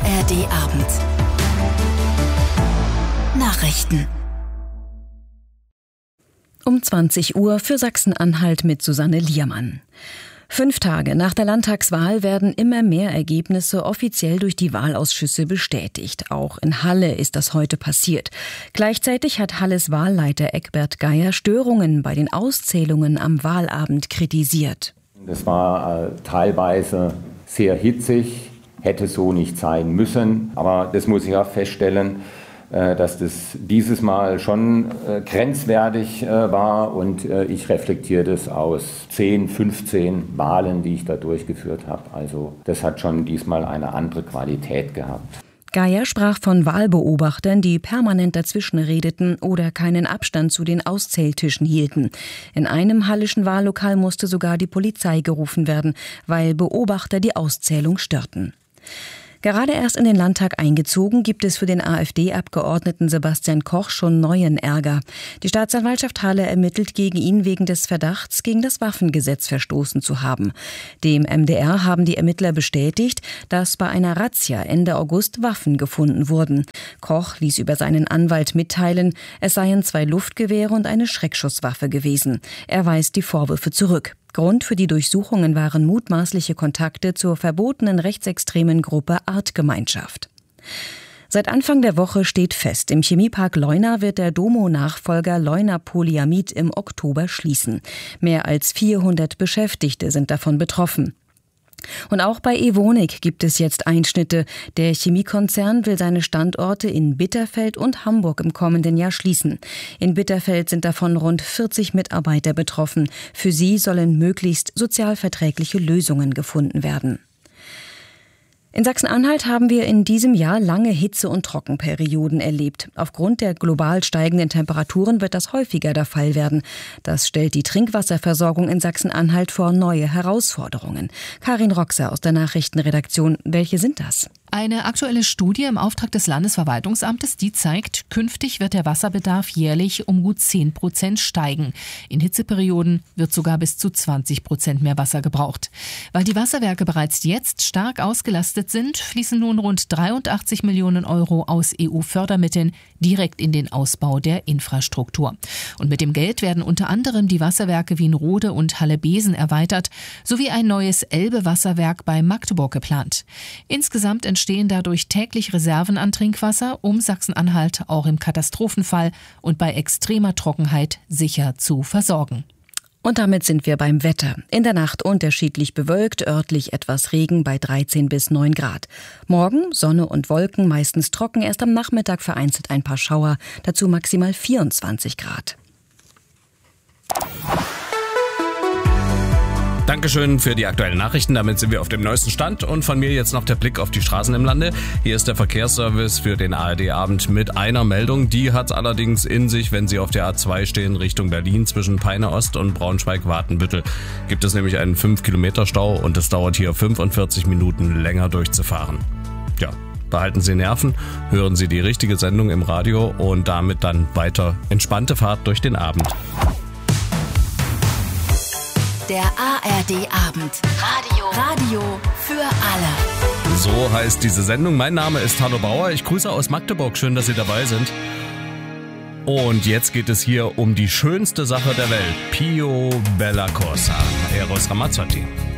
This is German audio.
ARD-Abend. Nachrichten. Um 20 Uhr für Sachsen-Anhalt mit Susanne Liermann. 5 Tage nach der Landtagswahl werden immer mehr Ergebnisse offiziell durch die Wahlausschüsse bestätigt. Auch in Halle ist das heute passiert. Gleichzeitig hat Halles Wahlleiter Eckbert Geier Störungen bei den Auszählungen am Wahlabend kritisiert. Es war teilweise sehr hitzig, hätte so nicht sein müssen. Aber das muss ich auch feststellen, dass das dieses Mal schon grenzwertig war und ich reflektiere das aus 10, 15 Wahlen, die ich da durchgeführt habe. Also das hat schon diesmal eine andere Qualität gehabt. Geier sprach von Wahlbeobachtern, die permanent dazwischen redeten oder keinen Abstand zu den Auszähltischen hielten. In einem hallischen Wahllokal musste sogar die Polizei gerufen werden, weil Beobachter die Auszählung störten. Gerade erst in den Landtag eingezogen, gibt es für den AfD-Abgeordneten Sebastian Koch schon neuen Ärger. Die Staatsanwaltschaft Halle ermittelt gegen ihn wegen des Verdachts, gegen das Waffengesetz verstoßen zu haben. Dem MdR haben die Ermittler bestätigt, dass bei einer Razzia Ende August Waffen gefunden wurden. Koch ließ über seinen Anwalt mitteilen, es seien 2 Luftgewehre und eine Schreckschusswaffe gewesen. Er weist die Vorwürfe zurück. Grund für die Durchsuchungen waren mutmaßliche Kontakte zur verbotenen rechtsextremen Gruppe Artgemeinschaft. Seit Anfang der Woche steht fest, im Chemiepark Leuna wird der Domo-Nachfolger Leuna Polyamid im Oktober schließen. Mehr als 400 Beschäftigte sind davon betroffen. Und auch bei Evonik gibt es jetzt Einschnitte. Der Chemiekonzern will seine Standorte in Bitterfeld und Hamburg im kommenden Jahr schließen. In Bitterfeld sind davon rund 40 Mitarbeiter betroffen. Für sie sollen möglichst sozialverträgliche Lösungen gefunden werden. In Sachsen-Anhalt haben wir in diesem Jahr lange Hitze- und Trockenperioden erlebt. Aufgrund der global steigenden Temperaturen wird das häufiger der Fall werden. Das stellt die Trinkwasserversorgung in Sachsen-Anhalt vor neue Herausforderungen. Karin Roxer aus der Nachrichtenredaktion. Welche sind das? Eine aktuelle Studie im Auftrag des Landesverwaltungsamtes, die zeigt, künftig wird der Wasserbedarf jährlich um gut 10% steigen. In Hitzeperioden wird sogar bis zu 20% mehr Wasser gebraucht. Weil die Wasserwerke bereits jetzt stark ausgelastet sind, fließen nun rund 83 Millionen Euro aus EU-Fördermitteln direkt in den Ausbau der Infrastruktur. Und mit dem Geld werden unter anderem die Wasserwerke Wienrode und Halle-Besen erweitert, sowie ein neues Elbe-Wasserwerk bei Magdeburg geplant. Insgesamt entstehen dadurch täglich Reserven an Trinkwasser, um Sachsen-Anhalt auch im Katastrophenfall und bei extremer Trockenheit sicher zu versorgen. Und damit sind wir beim Wetter. In der Nacht unterschiedlich bewölkt, örtlich etwas Regen bei 13 bis 9 Grad. Morgen Sonne und Wolken, meistens trocken, erst am Nachmittag vereinzelt ein paar Schauer, dazu maximal 24 Grad. Dankeschön für die aktuellen Nachrichten. Damit sind wir auf dem neuesten Stand. Und von mir jetzt noch der Blick auf die Straßen im Lande. Hier ist der Verkehrsservice für den ARD-Abend mit einer Meldung. Die hat es allerdings in sich, wenn Sie auf der A2 stehen, Richtung Berlin zwischen Peine Ost und Braunschweig-Watenbüttel. Gibt es nämlich einen 5-Kilometer-Stau und es dauert hier 45 Minuten länger durchzufahren. Ja, behalten Sie Nerven, hören Sie die richtige Sendung im Radio und damit dann weiter entspannte Fahrt durch den Abend. Der ARD-Abend. Radio für alle. So heißt diese Sendung. Mein Name ist Hanno Bauer. Ich grüße aus Magdeburg. Schön, dass Sie dabei sind. Und jetzt geht es hier um die schönste Sache der Welt. Pio Bella Corsa. Eros Ramazzotti.